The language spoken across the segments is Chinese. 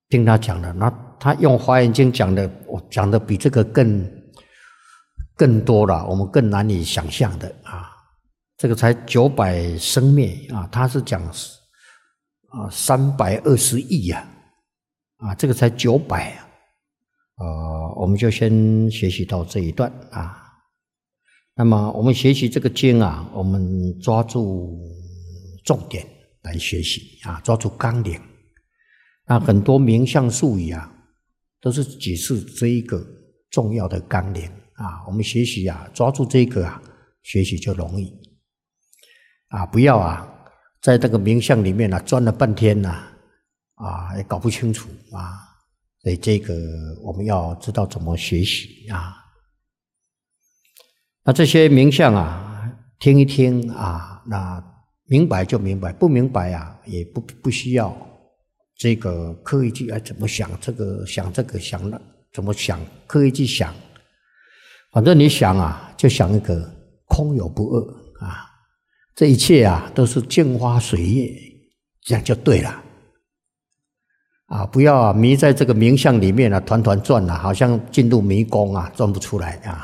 听他讲的，那他用《华严经》讲的比这个更多了，我们更难以想象的啊。这个才900生灭啊，他是讲320亿啊，这个才900啊。我们就先学习到这一段啊。那么我们学习这个经啊，我们抓住重点来学习啊，抓住纲领。那很多名相术语啊，都是解释这一个重要的纲领啊。我们学习啊，抓住这个啊，学习就容易啊。不要啊，在这个名相里面啊，钻了半天也搞不清楚啊。所以这个我们要知道怎么学习啊。那这些名相啊，听一听啊，那明白就明白，不明白啊，也不需要这个刻意去怎么想这个想这个想那，怎么想刻意去想，反正你想啊，就想一个空有不二啊，这一切啊都是镜花水月，这样就对了。不要啊迷在这个名相里面啊，团团转啊，好像进入迷宫啊，转不出来啊。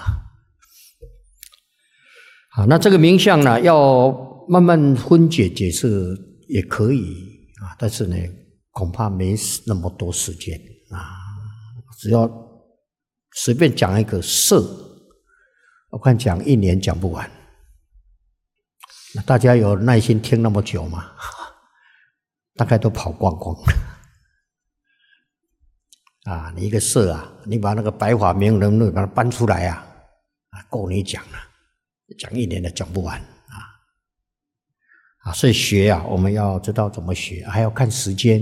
那这个名相呢，要慢慢分解解释也可以啊，但是呢，恐怕没那么多时间啊。只要随便讲一个色，我看讲1年讲不完。那大家有耐心听那么久吗？大概都跑光光。你一个色啊，你把那个白法明人论把它搬出来啊，够你讲了，讲1年都讲不完啊。所以学啊，我们要知道怎么学，还要看时间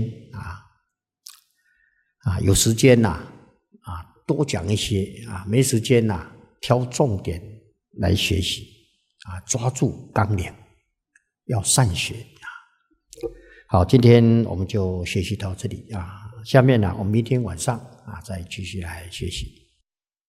有时间多讲一些没时间挑重点来学习抓住纲领，要善学好，今天我们就学习到这里下面呢，我们明天晚上再继续来学习。